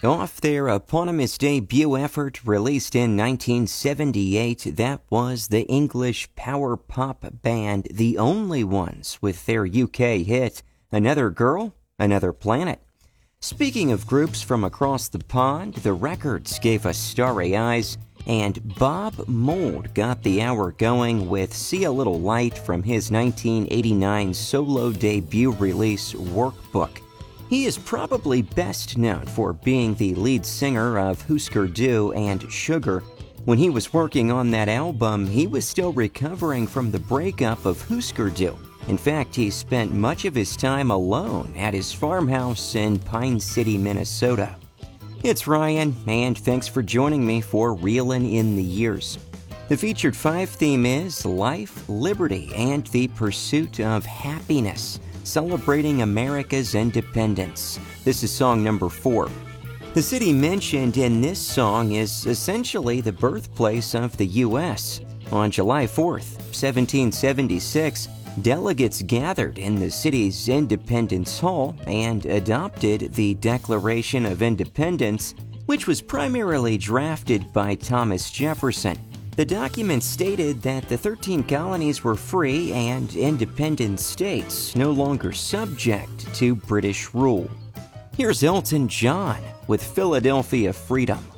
Off their eponymous debut effort released in 1978, that was the English power pop band The Only Ones with their UK hit, Another Girl, Another Planet. Speaking of groups from across the pond, the Records gave us Starry Eyes, and Bob Mould got the hour going with See a Little Light from his 1989 solo debut release, Workbook. He is probably best known for being the lead singer of Husker Du and Sugar. When he was working on that album, he was still recovering from the breakup of Husker Du. In fact, he spent much of his time alone at his farmhouse in Pine City, Minnesota. It's Ryan, and thanks for joining me for Reelin' in the Years. The featured 5 theme is Life, Liberty, and the Pursuit of Happiness, celebrating America's independence. This is song number 4. The city mentioned in this song is essentially the birthplace of the U.S. On July 4th, 1776, delegates gathered in the city's Independence Hall and adopted the Declaration of Independence, which was primarily drafted by Thomas Jefferson. The document stated that the 13 colonies were free and independent states, no longer subject to British rule. Here's Elton John with Philadelphia Freedom.